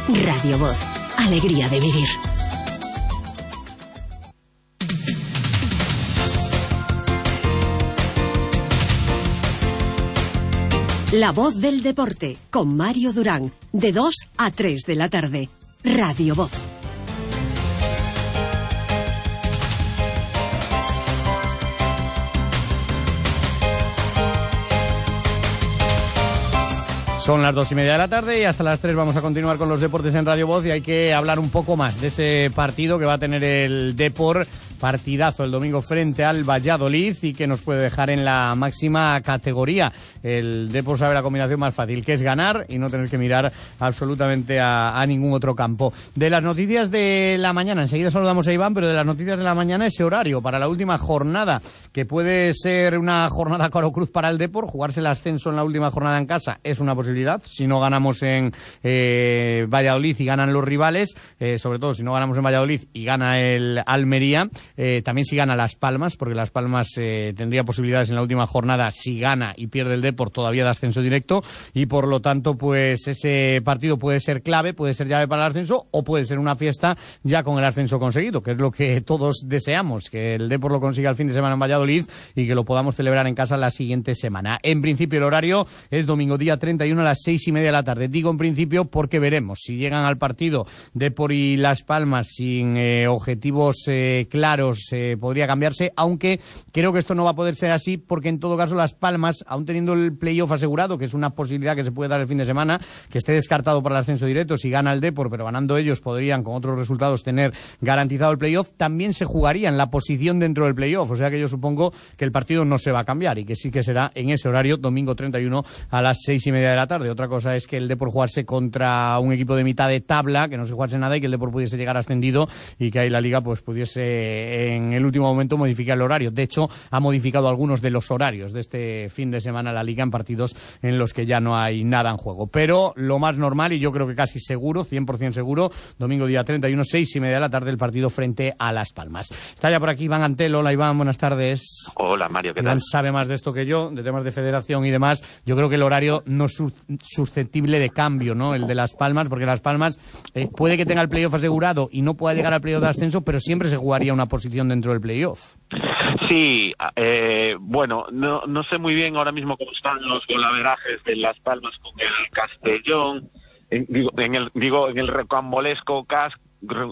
Radio Voz. Alegría de vivir. La Voz del Deporte, con Mario Durán, de 2 a 3 de la tarde. Radio Voz. Son las 2:30 de la tarde y hasta las 3 vamos a continuar con los deportes en Radio Voz, y hay que hablar un poco más de ese partido que va a tener el Depor. Partidazo el domingo frente al Valladolid y que nos puede dejar en la máxima categoría. El Depor sabe la combinación más fácil, que es ganar y no tener que mirar absolutamente a ningún otro campo. De las noticias de la mañana, enseguida saludamos a Iván, pero de las noticias de la mañana, ese horario para la última jornada, que puede ser una jornada caro cruz para el Depor. Jugarse el ascenso en la última jornada en casa es una posibilidad, si no ganamos en Valladolid y ganan los rivales, sobre todo si no ganamos en Valladolid y gana el Almería. También si gana Las Palmas, porque Las Palmas tendría posibilidades en la última jornada. Si gana y pierde el Depor, todavía da ascenso directo, y por lo tanto pues ese partido puede ser clave, puede ser llave para el ascenso, o puede ser una fiesta ya con el ascenso conseguido, que es lo que todos deseamos, que el Depor lo consiga el fin de semana en Valladolid y que lo podamos celebrar en casa la siguiente semana. En principio el horario es domingo día 31 a las 6:30 de la tarde. Digo en principio porque veremos si llegan al partido Depor y Las Palmas sin objetivos claros. Podría cambiarse, aunque creo que esto no va a poder ser así, porque en todo caso Las Palmas, aún teniendo el playoff asegurado, que es una posibilidad que se puede dar el fin de semana, que esté descartado para el ascenso directo si gana el Depor, pero ganando ellos podrían con otros resultados tener garantizado el playoff, también se jugaría en la posición dentro del playoff, o sea que yo supongo que el partido no se va a cambiar y que sí que será en ese horario, domingo 31 a las 6:30 de la tarde. Otra cosa es que el Depor jugarse contra un equipo de mitad de tabla, que no se jugase nada y que el Depor pudiese llegar ascendido y que ahí la Liga pues pudiese en el último momento modificar el horario. De hecho, ha modificado algunos de los horarios de este fin de semana la Liga en partidos en los que ya no hay nada en juego. Pero lo más normal, y yo creo que casi seguro, 100% seguro, domingo día 31, 6:30 de la tarde, el partido frente a Las Palmas. Está ya por aquí Iván Antel. Hola Iván, buenas tardes. Hola Mario, ¿qué tal? Iván sabe más de esto que yo, de temas de federación y demás. Yo creo que el horario no es susceptible de cambio, ¿no? El de Las Palmas, porque Las Palmas puede que tenga el playoff asegurado y no pueda llegar al playoff de ascenso, pero siempre se jugaría una posición dentro del playoff. Sí, bueno, no sé muy bien ahora mismo cómo están los golaverajes de Las Palmas con el Castellón, en el rocambolesco caso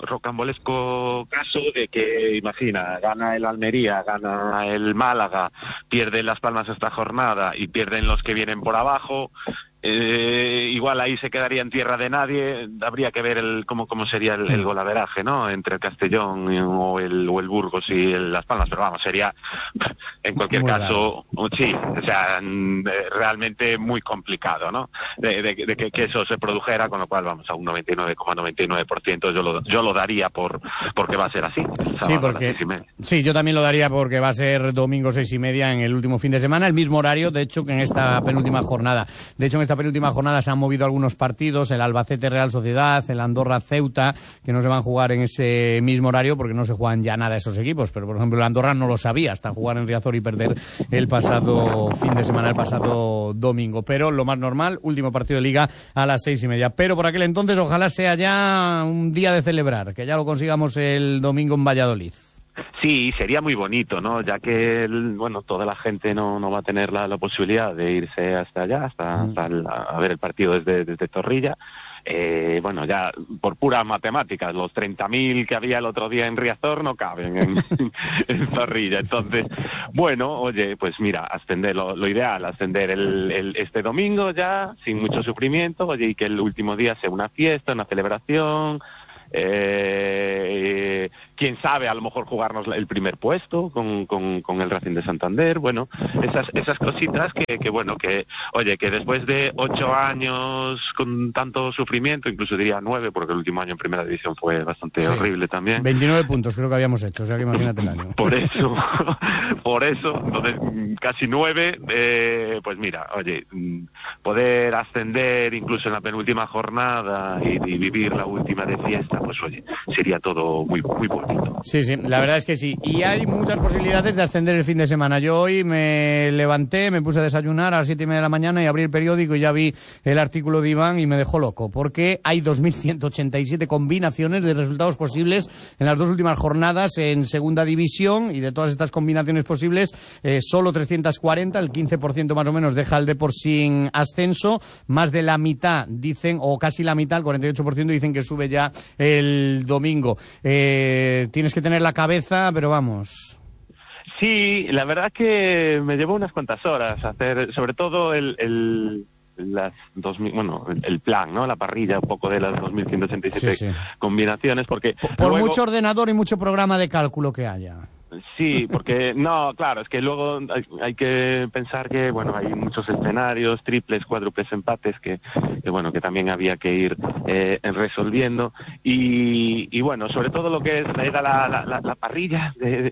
de que, imagina, gana el Almería, gana el Málaga, pierde Las Palmas esta jornada y pierden los que vienen por abajo. Igual ahí se quedaría en tierra de nadie. Habría que ver cómo sería el golaveraje, ¿no? Entre el Castellón o el Burgos y Las Palmas, pero vamos, sería en cualquier caso, sí, o sea, realmente muy complicado, ¿no? De que eso se produjera, con lo cual vamos a un 99,99%. Yo lo daría porque va a ser así. Sí, sí, yo también lo daría porque va a ser domingo 6:30 en el último fin de semana, el mismo horario, de hecho, que en esta penúltima jornada. De hecho, en esta penúltima jornada se han movido algunos partidos, el Albacete Real Sociedad, el Andorra Ceuta, que no se van a jugar en ese mismo horario porque no se juegan ya nada esos equipos, pero por ejemplo el Andorra no lo sabía hasta jugar en Riazor y perder el pasado fin de semana, el pasado domingo. Pero lo más normal, último partido de Liga a las 6:30. Pero por aquel entonces ojalá sea ya un día de celebrar, que ya lo consigamos el domingo en Valladolid. Sí, sería muy bonito, ¿no? Ya que, toda la gente no va a tener la posibilidad de irse hasta allá, a ver el partido desde Zorrilla. Ya por pura matemáticas, los 30.000 que había el otro día en Riazor no caben en Zorrilla. Entonces, oye, pues mira, ascender, lo ideal, ascender este domingo ya, sin mucho sufrimiento, oye, y que el último día sea una fiesta, una celebración. Quién sabe, a lo mejor jugarnos el primer puesto con el Racing de Santander. Bueno, esas cositas que oye, que después de 8 años con tanto sufrimiento, incluso diría 9, porque el último año en primera división fue bastante horrible también. 29 puntos creo que habíamos hecho, o sea que imagínate el año. Por eso, entonces casi 9, pues mira, oye, poder ascender incluso en la penúltima jornada y vivir la última de fiesta vuelta, pues oye, sería todo muy, muy bonito. Sí, la verdad es que sí. Y hay muchas posibilidades de ascender el fin de semana. Yo hoy me levanté, me puse a desayunar a las 7:30 de la mañana y abrí el periódico y ya vi el artículo de Iván y me dejó loco, porque hay 2.187 combinaciones de resultados posibles en las dos últimas jornadas en segunda división, y de todas estas combinaciones posibles, solo 340, el 15% más o menos, deja al Depor sin ascenso. Más de la mitad dicen, o casi la mitad, el 48% dicen que sube ya el domingo. Tienes que tener la cabeza, pero vamos. Sí, la verdad que me llevó unas cuantas horas hacer, sobre todo el plan, ¿no? La parrilla un poco de las 2.187 combinaciones, porque por luego, mucho ordenador y mucho programa de cálculo que haya. Sí, porque no, claro, es que luego hay que pensar que, bueno, hay muchos escenarios, triples, cuádruples, empates que también había que ir resolviendo, y bueno, sobre todo lo que era la parrilla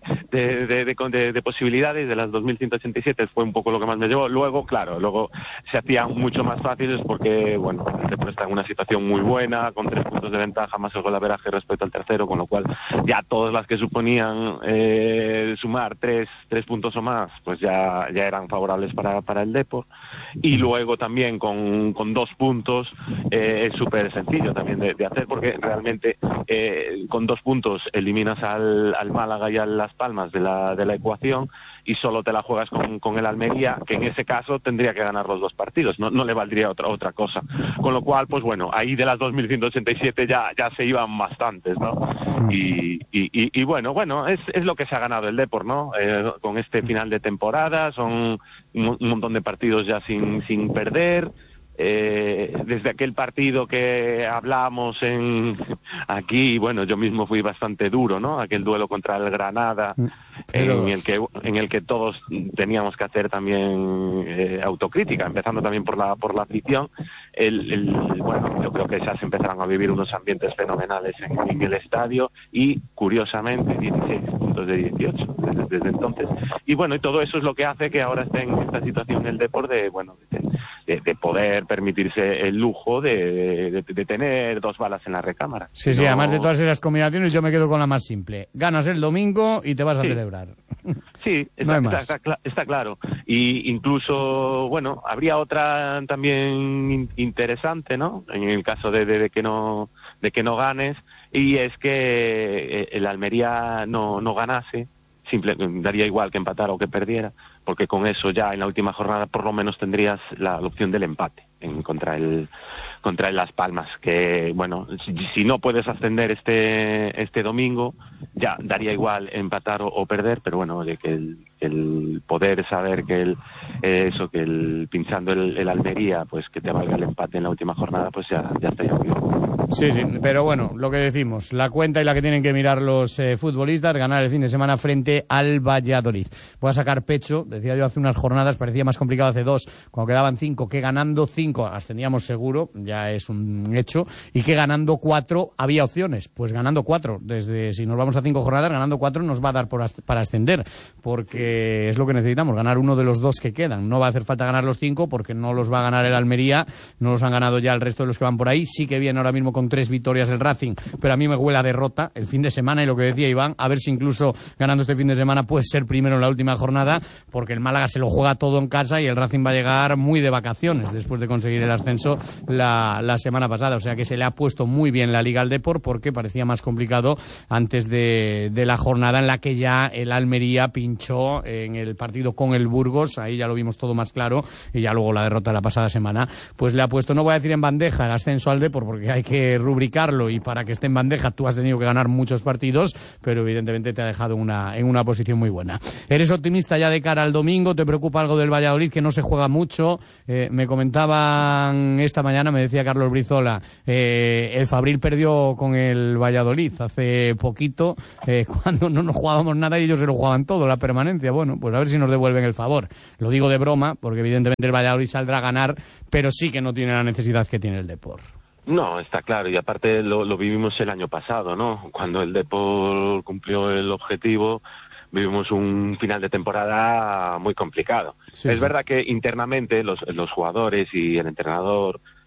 de posibilidades de las 2.187 fue un poco lo que más me llevó. Luego, claro, se hacían mucho más fáciles porque, bueno, el Depor está en una situación muy buena, con 3 puntos de ventaja más el golaveraje respecto al tercero, con lo cual ya todas las que suponían sumar tres puntos o más, pues ya eran favorables para el Depor. Y luego también con 2 puntos es súper sencillo también de hacer, porque realmente con 2 puntos eliminas al Málaga y a Las Palmas de la ecuación, y solo te la juegas con el Almería, que en ese caso tendría que ganar los 2 partidos, no le valdría otra cosa. Con lo cual, pues bueno, ahí de las 2.187 ya se iban bastantes, ¿no? Y bueno, es lo que se ha ganado el Depor, ¿no? Con este final de temporada, son un montón de partidos ya sin perder. Desde aquel partido que hablamos aquí, bueno, yo mismo fui bastante duro, ¿no? Aquel duelo contra el Granada, en el que todos teníamos que hacer también autocrítica, empezando también por la afición. Bueno, yo creo que ya se empezaron a vivir unos ambientes fenomenales en el estadio, y curiosamente 16 puntos de 18 desde entonces. Y bueno, y todo eso es lo que hace que ahora esté en esta situación el Depor de poder permitirse el lujo de tener 2 balas en la recámara. Sí, además de todas esas combinaciones, yo me quedo con la más simple. Ganas el domingo y te vas a celebrar. Sí, está claro. Y incluso, bueno, habría otra también interesante, ¿no? En el caso de que no ganes, y es que el Almería no ganase. Daría igual que empatara o que perdiera, porque con eso ya en la última jornada por lo menos tendrías la opción del empate contra el Las Palmas, que bueno, si no puedes ascender este domingo, ya daría igual empatar o perder, pero bueno, oye, que el poder saber que pinchando el Almería, pues que te valga el empate en la última jornada, pues ya estaría muy bien. Sí, pero bueno, lo que decimos, la cuenta y la que tienen que mirar los futbolistas, ganar el fin de semana frente al Valladolid. Voy a sacar pecho, decía yo hace unas jornadas, parecía más complicado hace 2, cuando quedaban 5, que ganando 5 ascendíamos seguro, ya es un hecho, y que ganando 4 había opciones. Pues ganando 4, si nos vamos a 5 jornadas, ganando 4 nos va a dar para ascender, porque es lo que necesitamos, ganar uno de los 2 que quedan. No va a hacer falta ganar los 5, porque no los va a ganar el Almería, no los han ganado ya el resto de los que van por ahí. Sí que viene ahora mismo con 3 victorias el Racing, pero a mí me huele a derrota el fin de semana, y lo que decía Iván, a ver si incluso ganando este fin de semana puede ser primero en la última jornada, porque el Málaga se lo juega todo en casa y el Racing va a llegar muy de vacaciones después de conseguir el ascenso la semana pasada. O sea que se le ha puesto muy bien la Liga al Depor, porque parecía más complicado antes de la jornada en la que ya el Almería pinchó en el partido con el Burgos. Ahí ya lo vimos todo más claro, y ya luego la derrota de la pasada semana pues le ha puesto, no voy a decir en bandeja, el ascenso al Depor, porque hay que rubricarlo, y para que esté en bandeja tú has tenido que ganar muchos partidos, pero evidentemente te ha dejado en una posición muy buena. ¿Eres optimista ya de cara al domingo? ¿Te preocupa algo del Valladolid, que no se juega mucho? Me comentaban esta mañana, me decía Carlos Brizola, el Fabril perdió con el Valladolid hace poquito, cuando no nos jugábamos nada y ellos se lo jugaban todo, la permanencia. Bueno, pues a ver si nos devuelven el favor. Lo digo de broma, porque evidentemente el Valladolid saldrá a ganar, pero sí que no tiene la necesidad que tiene el Depor. No, está claro, y aparte lo vivimos el año pasado, ¿no? Cuando el Depor cumplió el objetivo, vivimos un final de temporada muy complicado. Sí, es verdad que internamente los jugadores y el entrenador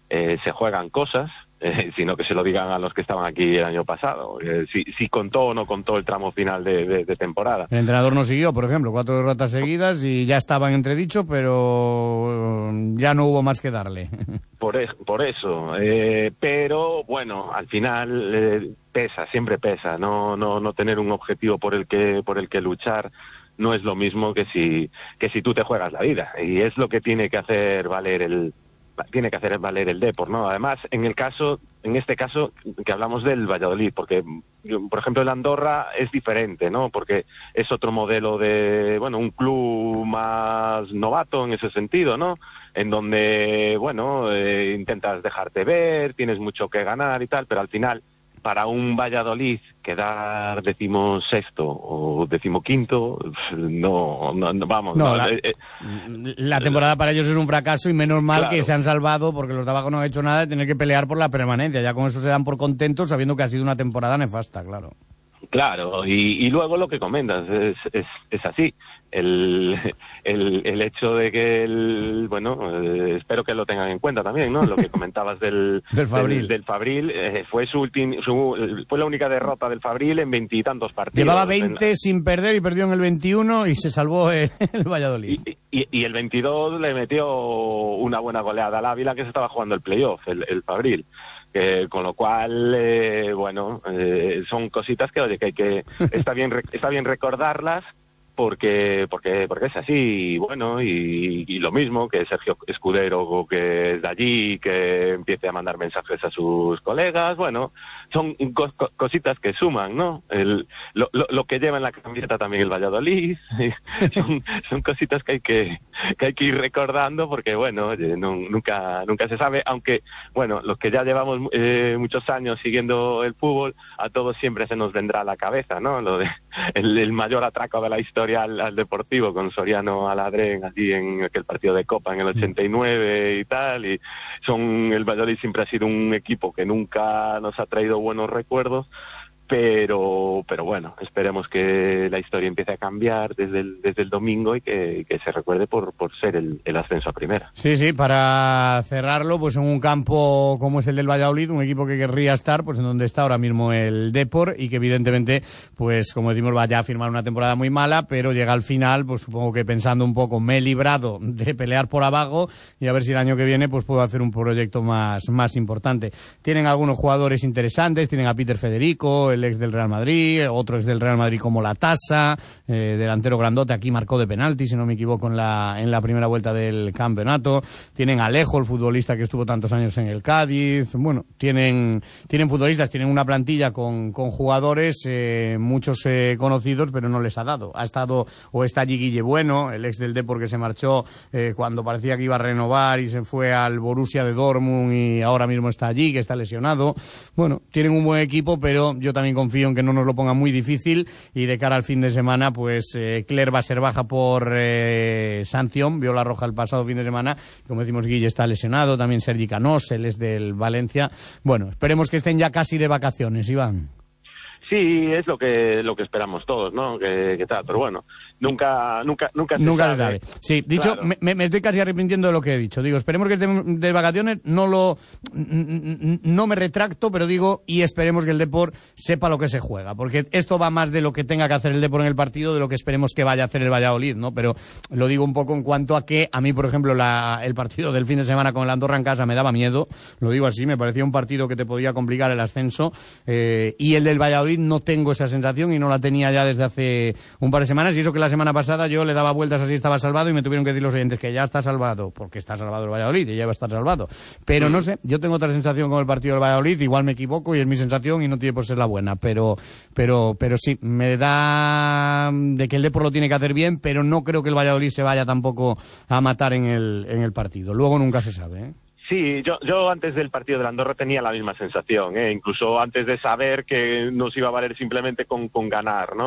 se juegan cosas, sino que se lo digan a los que estaban aquí el año pasado, si contó o no contó el tramo final de temporada. El entrenador no siguió, por ejemplo, 4 derrotas seguidas y ya estaba en entredicho, pero ya no hubo más que darle. Por eso, pero bueno, al final pesa, siempre pesa, no tener un objetivo por el que luchar no es lo mismo que si tú te juegas la vida, y es lo que tiene que hacer valer el Depor, ¿no? Además, en este caso que hablamos del Valladolid, porque por ejemplo el Andorra es diferente, ¿no? Porque es otro modelo de, bueno, un club más novato en ese sentido, ¿no? En donde, bueno, intentas dejarte ver, tienes mucho que ganar y tal, pero al final, para un Valladolid quedar 16º o 15º, la temporada para ellos es un fracaso y menos mal, claro, que se han salvado, porque los de abajo no han hecho nada de tener que pelear por la permanencia. Ya con eso se dan por contentos, sabiendo que ha sido una temporada nefasta, claro. Claro, y luego lo que comentas es así. El hecho de que espero que lo tengan en cuenta también, ¿no? Lo que comentabas del Fabril. Del Fabril, fue fue la única derrota del Fabril en 20 y tantos partidos. Llevaba 20 sin perder y perdió en el 21 y se salvó el Valladolid. Y el 22 le metió una buena goleada al Ávila, que se estaba jugando el playoff, el Fabril. Con lo cual, son cositas que, oye, que está bien recordarlas, porque es así, bueno, y lo mismo que Sergio Escudero, que es de allí, que empiece a mandar mensajes a sus colegas, bueno, son cositas que suman, ¿no? Lo que lleva en la camiseta también el Valladolid, son cositas que hay que ir recordando, porque bueno, oye, nunca se sabe, aunque bueno, los que ya llevamos muchos años siguiendo el fútbol, a todos siempre se nos vendrá a la cabeza, ¿no? Lo de el mayor atraco de la historia al Deportivo, con Soriano Aladrén allí en aquel partido de Copa en el 89 y tal, y el Valladolid siempre ha sido un equipo que nunca nos ha traído buenos recuerdos, pero bueno, esperemos que la historia empiece a cambiar desde el domingo y que se recuerde por ser el ascenso a primera. Sí, para cerrarlo, pues en un campo como es el del Valladolid, un equipo que querría estar pues en donde está ahora mismo el Depor, y que evidentemente, pues como decimos, vaya a firmar una temporada muy mala, pero llega al final, pues supongo que pensando un poco, me he librado de pelear por abajo y a ver si el año que viene pues puedo hacer un proyecto más importante. Tienen algunos jugadores interesantes, tienen a Peter Federico, el ex del Real Madrid, otro ex del Real Madrid como La Tasa, delantero grandote, aquí marcó de penalti, si no me equivoco, en la primera vuelta del campeonato. Tienen a Alejo, el futbolista que estuvo tantos años en el Cádiz. Bueno, tienen futbolistas, tienen una plantilla con jugadores, muchos conocidos, pero no les ha dado. Ha estado, o está allí Guille Bueno, el ex del Depor, que se marchó cuando parecía que iba a renovar y se fue al Borussia de Dortmund y ahora mismo está allí, que está lesionado. Bueno, tienen un buen equipo, pero yo también confío en que no nos lo ponga muy difícil, y de cara al fin de semana, pues Cler va a ser baja por sanción, vio la roja el pasado fin de semana, como decimos, Guille está lesionado, también Sergi Canós, él es del Valencia. Bueno, esperemos que estén ya casi de vacaciones, Iván. Sí, es lo que esperamos todos, ¿no? Que tal, pero bueno, nunca se sabe. Sí, dicho, claro. me estoy casi arrepintiendo de lo que he dicho. Digo, esperemos que estén de vacaciones, no me retracto, pero digo, y esperemos que el Depor sepa lo que se juega, porque esto va más de lo que tenga que hacer el Depor en el partido, de lo que esperemos que vaya a hacer el Valladolid, ¿no? Pero lo digo un poco en cuanto a que a mí, por ejemplo, el partido del fin de semana con el Andorra en casa me daba miedo, lo digo así, me parecía un partido que te podía complicar el ascenso, y el del Valladolid no tengo esa sensación y no la tenía ya desde hace un par de semanas, y eso que la semana pasada yo le daba vueltas así, estaba salvado, y me tuvieron que decir los oyentes que ya está salvado, porque está salvado el Valladolid y ya va a estar salvado. Pero no sé, yo tengo otra sensación con el partido del Valladolid, igual me equivoco y es mi sensación y no tiene por ser la buena, pero sí, me da de que el Depor lo tiene que hacer bien, pero no creo que el Valladolid se vaya tampoco a matar en el partido. Luego nunca se sabe, ¿eh? Sí, yo antes del partido de la Andorra tenía la misma sensación, incluso antes de saber que nos iba a valer simplemente con ganar, ¿no?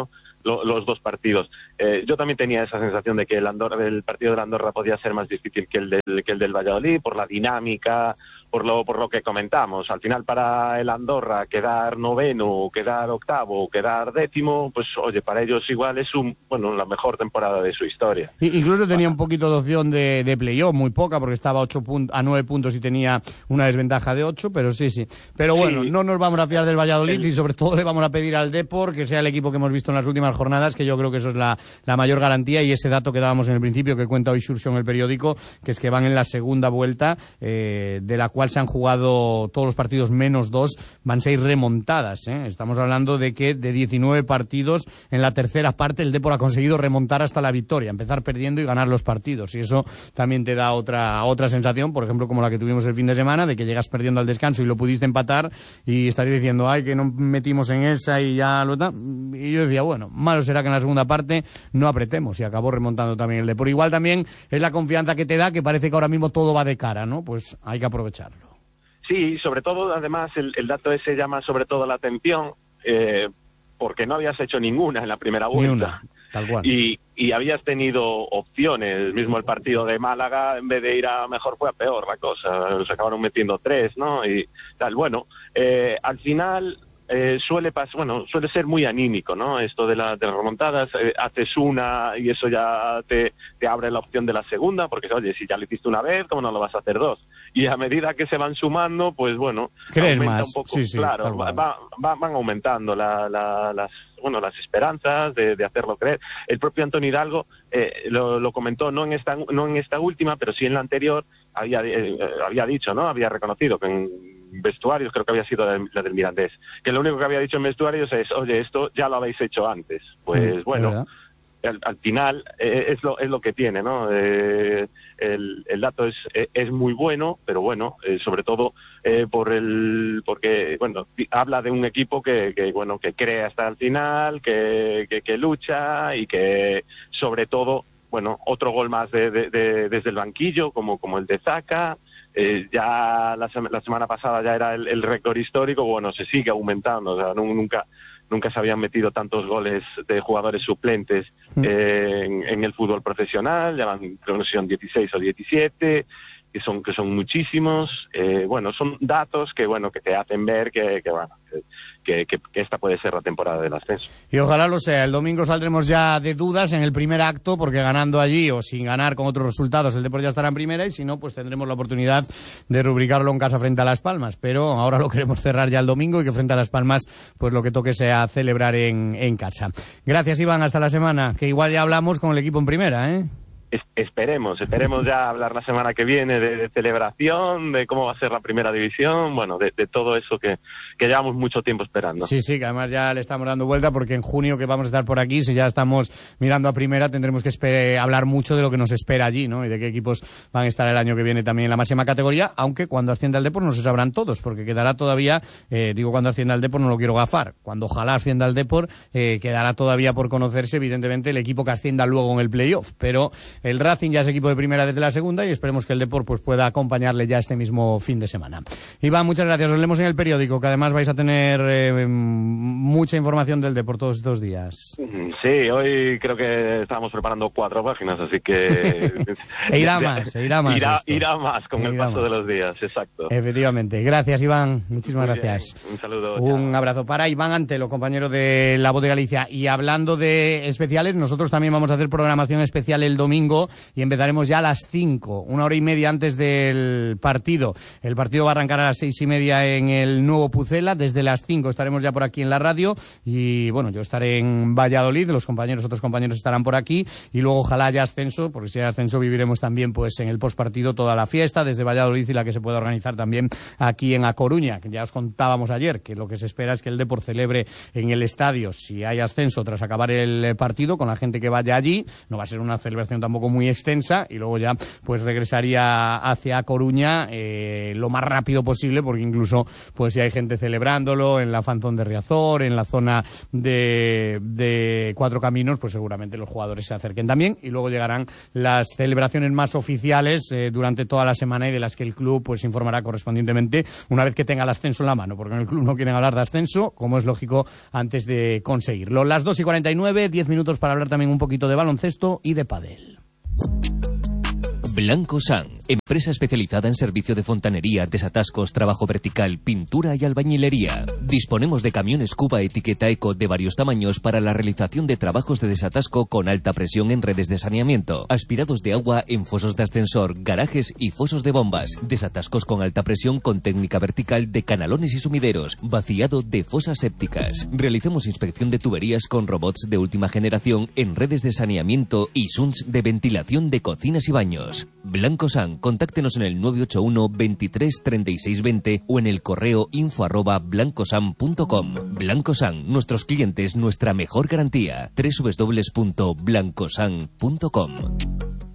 los dos partidos. Yo también tenía esa sensación de que el partido de la Andorra podía ser más difícil que el del Valladolid, por la dinámica, por lo que comentamos. Al final, para el Andorra quedar noveno, quedar octavo, quedar décimo, pues oye, para ellos igual es la mejor temporada de su historia. Incluso tenía un poquito de opción de playoff, muy poca, porque estaba a 9 puntos y tenía una desventaja de 8, pero sí. Pero bueno, no nos vamos a fiar del Valladolid y sobre todo le vamos a pedir al Depor que sea el equipo que hemos visto en las últimas jornadas, que yo creo que eso es la mayor garantía, y ese dato que dábamos en el principio, que cuenta hoy Xurxo en el periódico, que es que van en la segunda vuelta, de la cual se han jugado todos los partidos menos 2, van 6 remontadas. Estamos hablando de que de 19 partidos, en la tercera parte el Depor ha conseguido remontar hasta la victoria, empezar perdiendo y ganar los partidos, y eso también te da otra sensación, por ejemplo, como la que tuvimos el fin de semana, de que llegas perdiendo al descanso y lo pudiste empatar y estarías diciendo, ay, que no metimos en esa y ya lo tal. Y yo decía, bueno, malo será que en la segunda parte no apretemos, y acabó remontando también el Depor. Igual también es la confianza que te da, que parece que ahora mismo todo va de cara, ¿no? Pues hay que aprovecharlo. Sí, sobre todo, además, el dato ese llama sobre todo la atención, porque no habías hecho ninguna en la primera vuelta. Ni una, tal cual. Y habías tenido opciones, mismo el partido de Málaga, en vez de ir a mejor fue a peor la cosa, los acabaron metiendo 3, ¿no? Y tal, bueno, al final suele ser muy anímico, ¿no? Esto de las remontadas, haces una y eso ya te abre la opción de la segunda, porque oye, si ya lo hiciste una vez, ¿cómo no lo vas a hacer 2? Y a medida que se van sumando, pues bueno, ¿crees aumenta más? Un poco, sí, claro, van aumentando las esperanzas de hacerlo creer. El propio Antonio Hidalgo lo comentó, no en esta última, pero sí en la anterior, había dicho, ¿no? Había reconocido que en vestuarios, creo que había sido la del Mirandés, que lo único que había dicho en vestuarios es, oye, esto ya lo habéis hecho antes. Pues bueno, al final es lo que tiene, ¿no? El dato es muy bueno, pero bueno, sobre todo porque bueno, habla de un equipo que cree hasta el final, que lucha, y que sobre todo, bueno, otro gol más desde el banquillo, como el de Zaka. Ya la semana pasada ya era el récord histórico, bueno, se sigue aumentando, o sea, nunca se habían metido tantos goles de jugadores suplentes en el fútbol profesional, ya van, creo que son 16 o 17, que son muchísimos. Bueno, son datos que te hacen ver que esta puede ser la temporada del ascenso. Y ojalá lo sea. El domingo saldremos ya de dudas en el primer acto, porque ganando allí o sin ganar con otros resultados el Depor ya estará en primera, y si no, pues tendremos la oportunidad de rubricarlo en casa frente a Las Palmas. Pero ahora lo queremos cerrar ya el domingo, y que frente a Las Palmas pues lo que toque sea celebrar en casa. Gracias, Iván, hasta la semana, que igual ya hablamos con el equipo en primera, ¿eh? Esperemos ya hablar la semana que viene de celebración, de cómo va a ser la primera división, bueno, de todo eso que llevamos mucho tiempo esperando. Sí, que además ya le estamos dando vuelta, porque en junio, que vamos a estar por aquí, si ya estamos mirando a primera, tendremos que hablar mucho de lo que nos espera allí, ¿no? Y de qué equipos van a estar el año que viene también en la máxima categoría, aunque cuando ascienda el Depor no se sabrán todos, porque quedará todavía, cuando ascienda el Depor no lo quiero gafar, cuando ojalá ascienda el Depor, quedará todavía por conocerse, evidentemente, el equipo que ascienda luego en el playoff, pero el Racing ya es equipo de primera desde la segunda, y esperemos que el Depor pues pueda acompañarle ya este mismo fin de semana. Iván, muchas gracias. Os leemos en el periódico, que además vais a tener mucha información del Depor todos estos días. Sí, hoy creo que estábamos preparando 4 páginas, así que... irá más. Irá más con el paso de los días, exacto. Efectivamente. Gracias, Iván. Muchísimas gracias. Un saludo. Un abrazo para Iván Antelo, compañero de La Voz de Galicia. Y hablando de especiales, nosotros también vamos a hacer programación especial el domingo, y empezaremos ya a las 5, 1 hora y media antes del partido. El partido va a arrancar a las 6:30 en el Nuevo Pucela. Desde las 5 estaremos ya por aquí en la radio, y bueno, yo estaré en Valladolid, otros compañeros estarán por aquí, y luego ojalá haya ascenso, porque si hay ascenso viviremos también pues en el postpartido toda la fiesta desde Valladolid, y la que se pueda organizar también aquí en A Coruña, que ya os contábamos ayer que lo que se espera es que el Depor celebre en el estadio, si hay ascenso, tras acabar el partido, con la gente que vaya allí. No va a ser una celebración tampoco tampoco muy extensa, y luego ya pues regresaría hacia Coruña lo más rápido posible, porque incluso pues si hay gente celebrándolo en la fanzón de Riazor, en la zona de Cuatro Caminos, pues seguramente los jugadores se acerquen también, y luego llegarán las celebraciones más oficiales durante toda la semana, y de las que el club pues informará correspondientemente una vez que tenga el ascenso en la mano, porque en el club no quieren hablar de ascenso, como es lógico, antes de conseguirlo. Las 2:49, 10 minutos para hablar también un poquito de baloncesto y de pádel. Blanco San, empresa especializada en servicio de fontanería, desatascos, trabajo vertical, pintura y albañilería. Disponemos de camiones Cuba etiqueta Eco de varios tamaños para la realización de trabajos de desatasco con alta presión en redes de saneamiento, aspirados de agua en fosos de ascensor, garajes y fosos de bombas, desatascos con alta presión con técnica vertical de canalones y sumideros, vaciado de fosas sépticas. Realizamos inspección de tuberías con robots de última generación en redes de saneamiento y SUNS de ventilación de cocinas y baños. Blanco San, contáctenos en el 981 23 36 20 o en el correo info@blancosan.com. Blanco San, nuestros clientes, nuestra mejor garantía. www.blancosan.com.